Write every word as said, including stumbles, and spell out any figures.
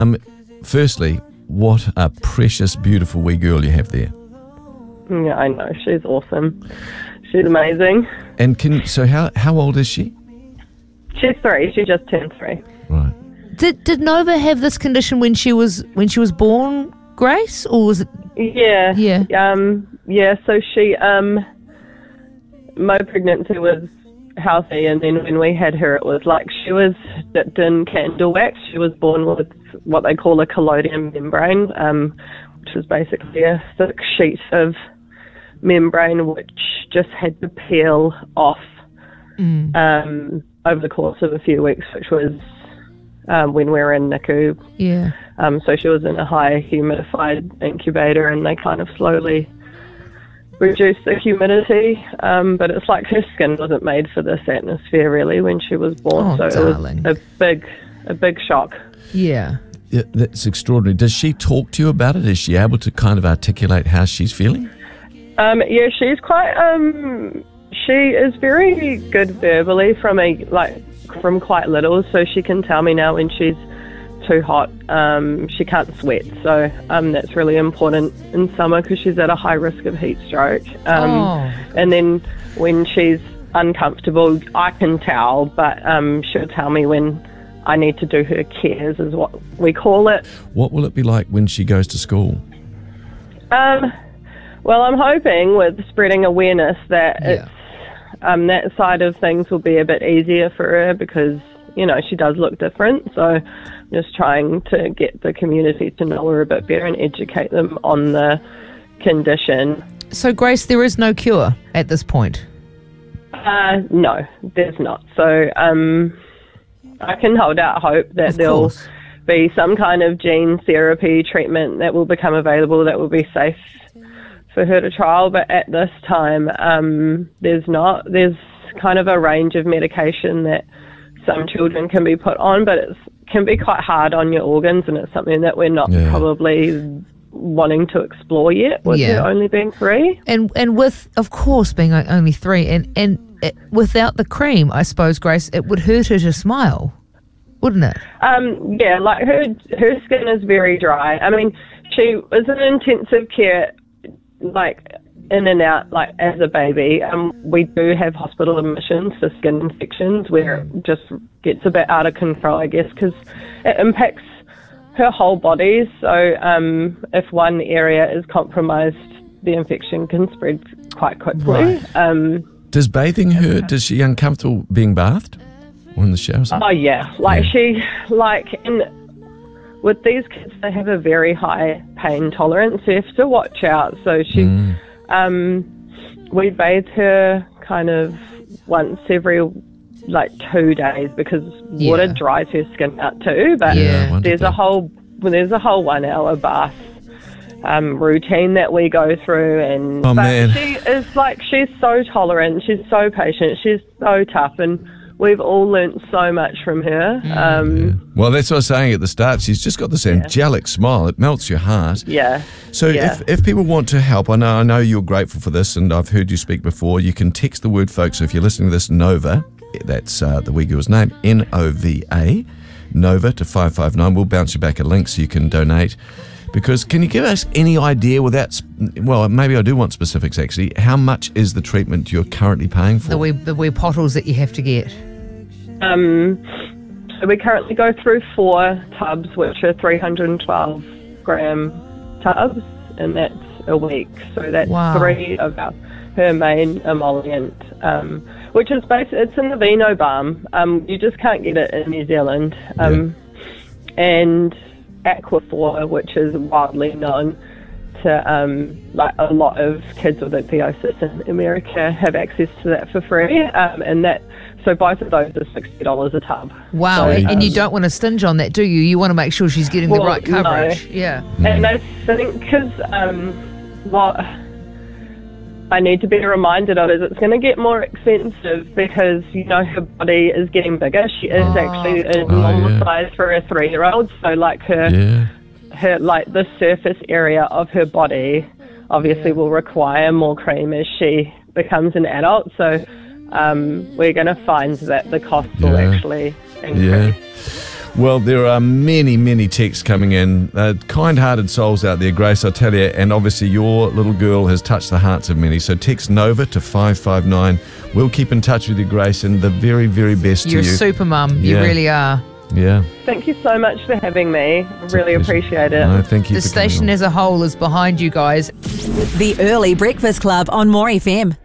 Um, firstly, what a precious, beautiful wee girl you have there. Yeah, I know. She's awesome. She's amazing. And can so how how old is she? She's three. She just turned three. Right. Did did Nova have this condition when she was when she was born, Grace, or was it? Yeah. Yeah. Um. Yeah. So she um. My pregnancy was healthy, and then when we had her, it was like she was dipped in candle wax. She was born with what they call a collodion membrane, um, which is basically a thick sheet of membrane which just had to peel off Mm. um, over the course of a few weeks, which was um, when we were in N I C U. Yeah. Um, so she was in a high humidified incubator, and they kind of slowly reduced the humidity. Um, but it's like her skin wasn't made for this atmosphere really when she was born. Oh, so darling. it was a big, a big shock. Yeah. Yeah, that's extraordinary. Does she talk to you about it? Is she able to kind of articulate how she's feeling? Um, yeah, she's quite. Um, she is very good verbally from a like from quite little, so she can tell me now when she's too hot. Um, she can't sweat, so um, that's really important in summer because she's at a high risk of heat stroke. Um, Oh. And then when she's uncomfortable, I can tell, but um, she'll tell me when I need to do her cares, is what we call it. What will it be like when she goes to school? Um, well, I'm hoping with spreading awareness that Yeah. it's um, that side of things will be a bit easier for her because, you know, she does look different. So I'm just trying to get the community to know her a bit better and educate them on the condition. So, Grace, there is no cure at this point. Uh, no, there's not. So um, I can hold out hope that Of there'll course. be some kind of gene therapy treatment that will become available that will be safe for her to trial, but at this time um, there's not. There's kind of a range of medication that some children can be put on, but it can be quite hard on your organs, and it's something that we're not Yeah. probably wanting to explore yet with Yeah. her only being three. And and with, of course, being o- only three, and, and it, without the cream, I suppose, Grace, it would hurt her to smile, wouldn't it? Um, yeah, like her her skin is very dry. I mean, she was in intensive care, like in and out, like as a baby. Um, we do have hospital admissions for skin infections where it just gets a bit out of control, I guess, because it impacts her whole body. So um, if one area is compromised, the infection can spread quite quickly. Right. Um, Does bathing hurt? Does she uncomfortable being bathed or in the shower? or something? Oh yeah, like Yeah. she, like in with these kids, they have a very high pain tolerance. So you have to watch out. So she, Mm. um, we bathe her kind of once every like two days because water Yeah. dries her skin out too. But Yeah, I wondered there's a that. whole well, there's a whole one hour bath um, routine that we go through, and Oh, but man. she is like she's so tolerant, she's so patient, she's so tough, and we've all learnt so much from her. Um, Well, that's what I was saying at the start. She's just got this angelic smile. It melts your heart. yeah. So yeah. if, if people want to help, I know I know you're grateful for this, and I've heard you speak before. You can text the word folks. So if you're listening to this, Nova, that's uh, the wee girl's name, N O V A, Nova to five five nine. We'll bounce you back a link so you can donate. Because can you give us any idea without, sp- well, maybe I do want specifics actually, how much is the treatment you're currently paying for? The wee, the wee bottles that you have to get. Um, so we currently go through four tubs, which are three hundred twelve gram tubs, and that's a week. So that's Wow. three of our, her main emollient, um, which is basically, it's in the Veno Balm. Um, you just can't get it in New Zealand. Um, And Aquaphor, which is widely known to, um, like a lot of kids with ichthyosis in America have access to that for free, um, and that so both of those are sixty dollars a tub. Wow. So, and, and you um, don't want to stinge on that, do you? You want to make sure she's getting the Well, right no. coverage. Yeah. And I think because um, what I need to be reminded of is it's going to get more expensive because, you know, her body is getting bigger. She is Oh. actually a Oh, normal yeah. size for a three-year-old. So, like, her, Yeah. her like, the surface area of her body obviously Yeah. will require more cream as she becomes an adult. So, um, we're going to find that the costs will Yeah. actually increase. Yeah. Well, there are many, many texts coming in. Uh, kind-hearted souls out there, Grace, I tell you. And obviously your little girl has touched the hearts of many. So text NOVA to five five nine. We'll keep in touch with you, Grace, and the very, very best You're to you. a super mum. You Yeah. really are. Yeah. Thank you so much for having me. I really pleasure. appreciate it. No, thank you The for coming station on. as a whole is behind you guys. The Early Breakfast Club on More F M.